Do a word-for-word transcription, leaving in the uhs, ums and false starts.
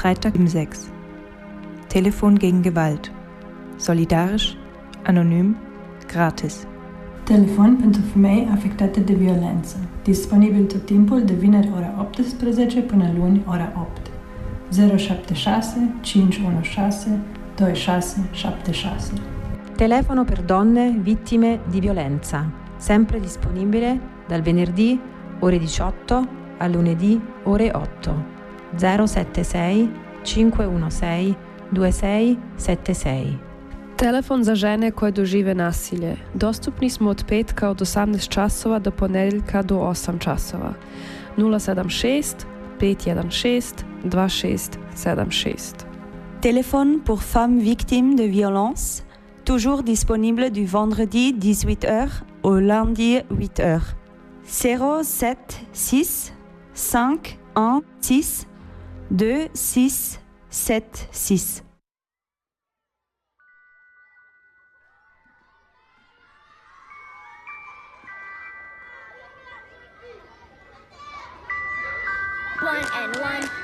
Freitag um sechs. Telefon gegen Gewalt. Solidarisch, anonym, gratis. Telefon pentru femei afectate de violență. Disponibil tot timpul de vineri ora optsprezece până luni ora opt. zero șapte șase cinci unu șase doi șase șapte șase. Telefono per donne vittime di violenza. Sempre disponibile dal venerdì ore diciotto al lunedì ore otto. zero sette sei cinque uno sei due sei sette sei. Telefon za žene koje dožive nasilje. Dostupni smo od petka od osamnaest časova do ponedeljka do osam časova. nula sedam šest pet jedan šest dva šest sedam šest. Téléphone pour femmes victimes de violence, toujours disponible du vendredi dix-huit heures au lundi huit heures. zéro sept six cinq un six deux six sept six. One and one.